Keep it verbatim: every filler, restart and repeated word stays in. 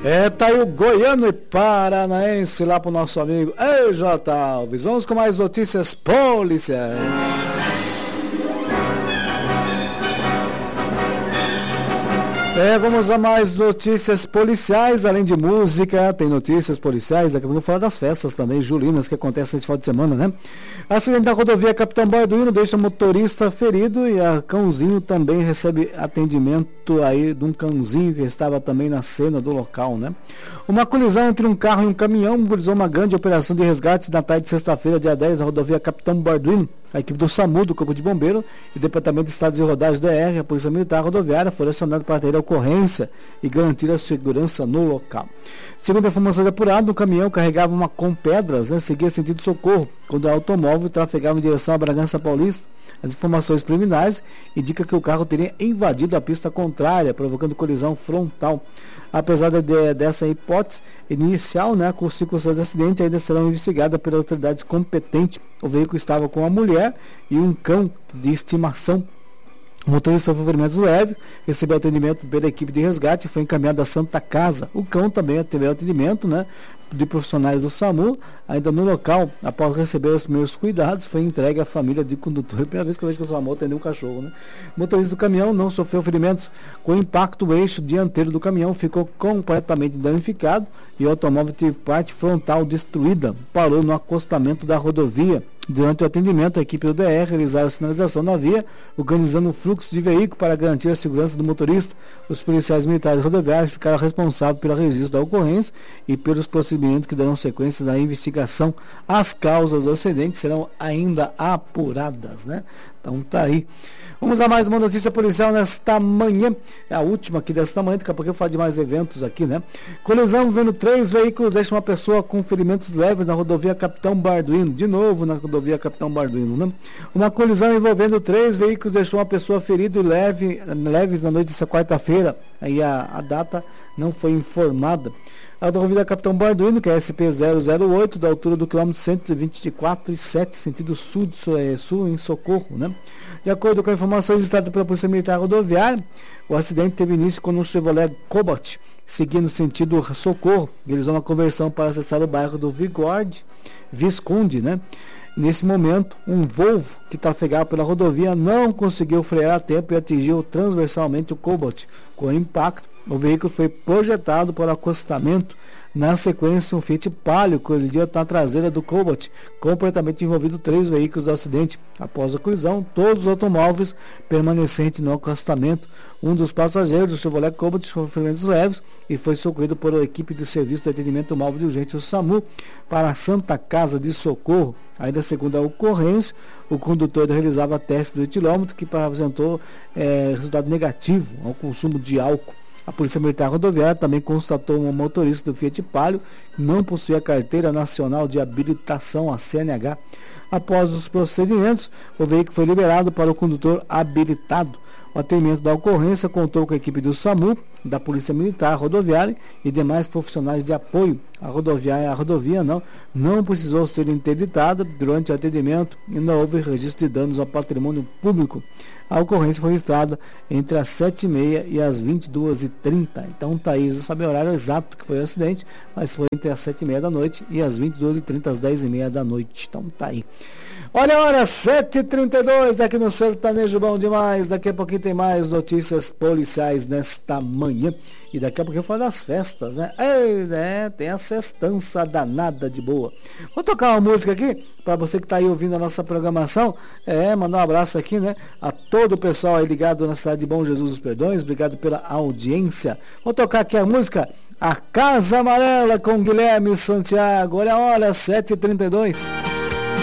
É, tá aí o goiano e paranaense lá pro nosso amigo E J Alves. Vamos com mais notícias policiais. É, vamos a mais notícias policiais, além de música, tem notícias policiais, daqui a pouco eu vou falar das festas também, julinas, que acontecem nesse final de semana, né? Acidente da rodovia Capitão Balduino deixa o motorista ferido e a cãozinho também recebe atendimento aí de um cãozinho que estava também na cena do local, né? Uma colisão entre um carro e um caminhão mobilizou uma grande operação de resgate na tarde de sexta-feira, dia dez, na rodovia Capitão Balduino. A equipe do SAMU, do Corpo de Bombeiro e Departamento de Estados e Rodagens D R, a Polícia Militar Rodoviária, foram acionados para atender a ocorrência e garantir a segurança no local. Segundo a informação apurada, o caminhão carregava uma com pedras, né, seguia sentido socorro, quando o automóvel trafegava em direção à Bragança Paulista. As informações preliminares indicam que o carro teria invadido a pista contrária, provocando colisão frontal. Apesar de, dessa hipótese inicial, né, com circunstâncias do acidente ainda serão investigadas pelas autoridades competentes. O veículo estava com uma mulher e um cão de estimação. O motorista sofreu ferimentos leves, recebeu atendimento pela equipe de resgate e foi encaminhado à Santa Casa. O cão também teve atendimento, né, de profissionais do SAMU. Ainda no local, após receber os primeiros cuidados, foi entregue à família de condutor. É a primeira vez que eu vejo que o SAMU atendeu um cachorro, né? O motorista do caminhão não sofreu ferimentos. Com o impacto, o eixo dianteiro do caminhão ficou completamente danificado e o automóvel teve parte frontal destruída. Parou no acostamento da rodovia. Durante o atendimento, a equipe do D R realizaram a sinalização na via, organizando o fluxo de veículo para garantir a segurança do motorista. Os policiais militares rodoviários ficaram responsáveis pelo registro da ocorrência e pelos procedimentos que darão sequência da investigação. As causas do acidente serão ainda apuradas, né? Então tá aí. Vamos a mais uma notícia policial nesta manhã. É a última aqui desta manhã, daqui a pouco eu falo de mais eventos aqui, né? Colisão vendo três veículos deixa uma pessoa com ferimentos leves na rodovia Capitão Balduino. De novo na rodovia Capitão Balduino, né? Uma colisão envolvendo três veículos deixou uma pessoa ferida e leve, leves na noite dessa quarta-feira. Aí a, a data não foi informada. A rodovia Capitão Balduino, que é S P zero zero oito, da altura do quilômetro cento e vinte e quatro e sete, sentido sul, é, sul em Socorro, né? De acordo com informações registradas pela Polícia Militar Rodoviária, o acidente teve início quando um Chevrolet Cobalt, seguindo sentido Socorro, realizou uma conversão para acessar o bairro do Vigorde, Visconde, né? Nesse momento, um Volvo que trafegava pela rodovia não conseguiu frear a tempo e atingiu transversalmente o Cobalt. Com o impacto, o veículo foi projetado para o acostamento. Na sequência, um Fiat Palio colidiu na traseira do Cobalt, completamente envolvido três veículos do acidente. Após a colisão, todos os automóveis permanecentes no acostamento. Um dos passageiros do Chevrolet Cobalt sofreu ferimentos leves e foi socorrido por uma equipe de serviço de atendimento móvel de urgência, o SAMU, para a Santa Casa de Socorro. Ainda segundo a ocorrência, o condutor realizava teste do etilômetro que apresentou é, resultado negativo ao consumo de álcool. A Polícia Militar Rodoviária também constatou um motorista do Fiat Palio que não possuía carteira nacional de habilitação, a C N H. Após os procedimentos, o veículo foi liberado para o condutor habilitado. O atendimento da ocorrência contou com a equipe do SAMU, da Polícia Militar Rodoviária e demais profissionais de apoio. A rodovia, a rodovia não, não precisou ser interditada durante o atendimento e não houve registro de danos ao patrimônio público. A ocorrência foi registrada entre as sete e meia e as vinte e duas e trinta. Então, Thaís, não sabe o horário exato que foi o acidente, mas foi entre as sete e meia da noite e as vinte e duas e trinta, às dez e meia da noite. Então, tá aí. Olha a hora, sete e trinta e dois aqui no Sertanejo Bom Demais. Daqui a pouquinho tem mais notícias policiais nesta manhã. E daqui a pouquinho eu falo das festas, né? Ei, né? Tem a festança danada de boa. Vou tocar uma música aqui, para você que está aí ouvindo a nossa programação. É, mandar um abraço aqui, né? A todo o pessoal aí ligado na cidade de Bom Jesus dos Perdões. Obrigado pela audiência. Vou tocar aqui a música A Casa Amarela com Guilherme Santiago. Olha a hora, sete e trinta e dois.